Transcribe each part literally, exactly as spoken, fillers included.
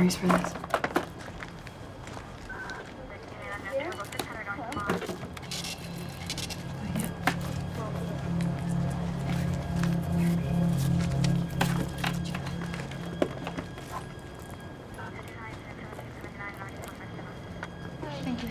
batteries for this. Thank you.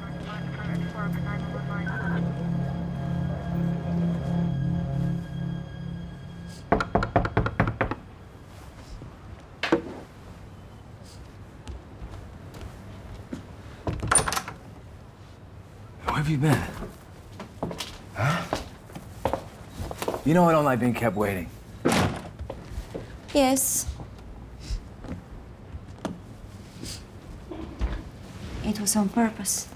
Where have you been? Huh? You know I don't like being kept waiting. Yes. It was on purpose.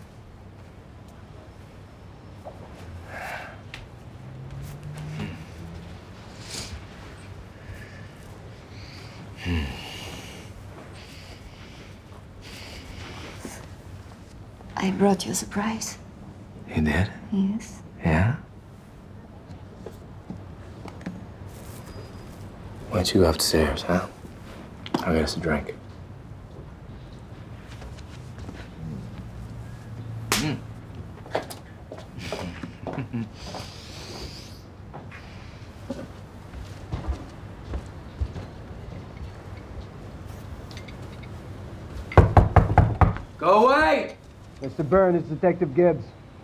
Hmm. I brought you a surprise. You did? Yes. Yeah? Why don't you go upstairs, huh? I'll get us a drink. Mm. Go away! Mister Byrne, it's Detective Gibbs.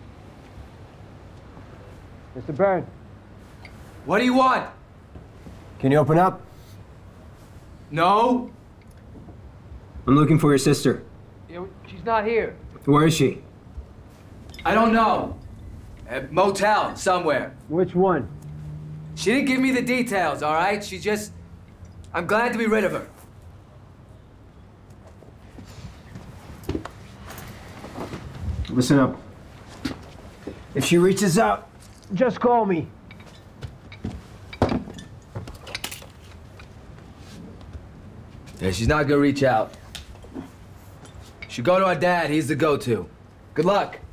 Mister Byrne. What do you want? Can you open up? No? I'm looking for your sister. Yeah, she's not here. Where is she? I don't know. A motel, somewhere. Which one? She didn't give me the details, all right? She just... I'm glad to be rid of her. Listen up. If she reaches out, just call me. Yeah, she's not gonna reach out. She go to our dad, he's the go-to. Good luck.